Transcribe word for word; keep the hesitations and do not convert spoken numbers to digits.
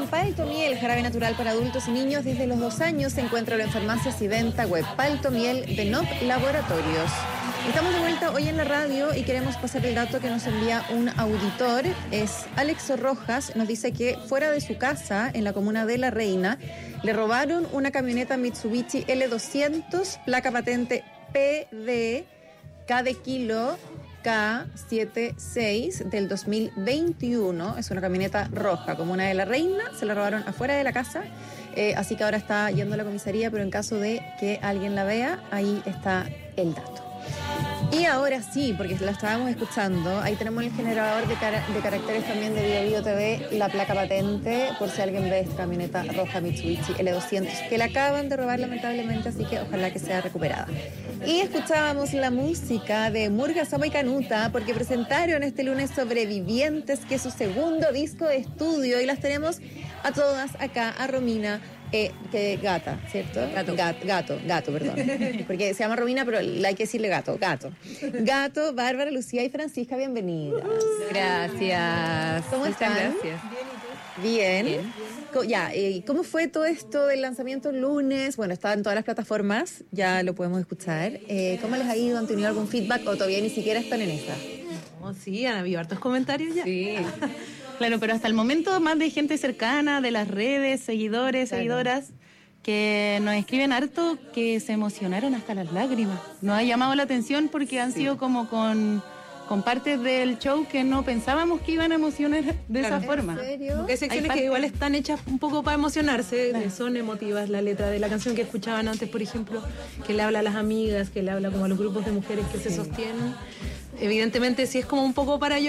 Paltomiel, jarabe natural para adultos y niños desde los dos años. Se encuentra en farmacias y venta web. Paltomiel de N O P Laboratorios. Estamos de vuelta hoy en la radio y queremos pasar el dato que nos envía un auditor. Es Alex Rojas, nos dice que fuera de su casa, en la comuna de La Reina, le robaron una camioneta Mitsubishi L doscientos, placa patente P D, K de kilo, K setenta y seis del dos mil veintiuno. Es una camioneta roja, comuna de La Reina. Se la robaron afuera de la casa, eh, así que ahora está yendo a la comisaría, pero en caso de que alguien la vea, ahí está el dato. Y ahora sí, porque la estábamos escuchando, ahí tenemos el generador de, cara, de caracteres también de Bio Bio T V, la placa patente, por si alguien ve esta camioneta roja Mitsubishi L doscientos, que la acaban de robar lamentablemente, así que ojalá que sea recuperada. Y escuchábamos la música de Murga, Sama y Canuta, porque presentaron este lunes Sobrevivientes, que es su segundo disco de estudio, y las tenemos a todas acá, a Romina, Eh, que gata, ¿cierto? Gato. Gato, gato, gato, perdón. Porque se llama Romina, pero hay que decirle gato, gato. Gato, Bárbara, Lucía y Francisca, bienvenidas. Gracias. ¿Cómo están? Muchas gracias. Bien. Bien. Co- Ya, eh, ¿cómo fue todo esto del lanzamiento el lunes? Bueno, está en todas las plataformas, ya lo podemos escuchar. Eh, ¿Cómo les ha ido? ¿Han tenido algún feedback o todavía ni siquiera están en esa? Oh, sí, han habido hartos comentarios ya. Sí. Claro, pero hasta el momento más de gente cercana, de las redes, seguidores, Claro. seguidoras, que nos escriben harto, que se emocionaron hasta las lágrimas. Nos ha llamado la atención porque han Sí. sido como con, con partes del show que no pensábamos que iban a emocionar de Claro. esa forma. ¿En serio? Porque hay secciones Hay que partes- igual están hechas un poco para emocionarse, Claro. que son emotivas. La letra de la canción que escuchaban antes, por ejemplo, que le habla a las amigas, que le habla como a los grupos de mujeres que se sostienen. Evidentemente, sí es como un poco para